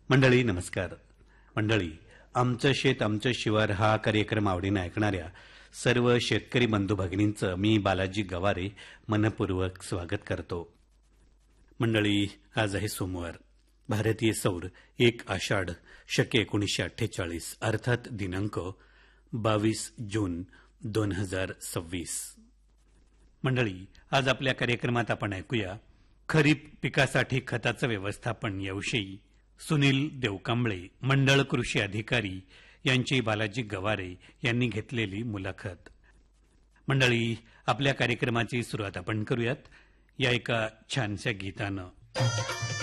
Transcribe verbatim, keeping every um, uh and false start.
मंडळी नमस्कार. मंडळी, आमचं शेत आमचं शिवार हा कार्यक्रम आवडीनं ऐकणाऱ्या सर्व शेतकरी बंधू भगिनींचं मी बालाजी गवारे मनपूर्वक स्वागत करतो. मंडळी, आज आहे सोमवार, भारतीय सौर एक आषाढ शके एकोणीसशे अठ्ठेचाळीस अर्थात दिनांक बावीस जून दोन हजार सव्वीस. मंडळी, आज आपल्या कार्यक्रमात आपण ऐकूया खरीप पिकासाठी खताचं व्यवस्थापन याविषयी सुनील देवकांबळे, मंडळ कृषी अधिकारी यांची बालाजी गवारे यांनी घेतलेली मुलाखत. मंडळी, आपल्या कार्यक्रमाची सुरुवात आपण करूयात या एका छानशा गीतानं.